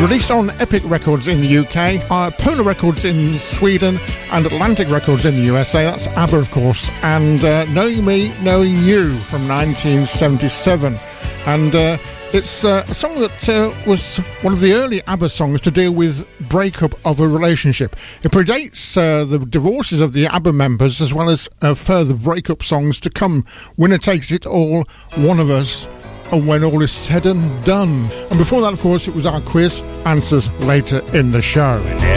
Released on Epic Records in the UK, Polar Records in Sweden, and Atlantic Records in the USA. That's ABBA, of course, and Knowing Me, Knowing You from 1977. And it's a song that was one of the early ABBA songs to deal with breakup of a relationship. It predates the divorces of the ABBA members, as well as further breakup songs to come. Winner Takes It All, One of Us, and When All Is Said and Done. And before that, of course, it was our quiz answers later in the show.